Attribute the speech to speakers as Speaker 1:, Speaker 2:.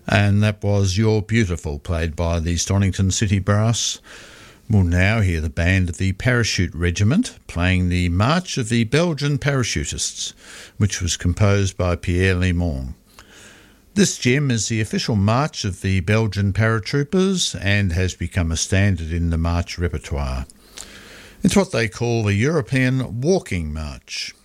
Speaker 1: And that was You're Beautiful, played by the Stonnington City Brass. We'll now hear the band of the Parachute Regiment playing the March of the Belgian Parachutists, which was composed by Pierre Limon. This gem is the official march of the Belgian paratroopers and has become a standard in the march repertoire. It's what they call the European Walking March.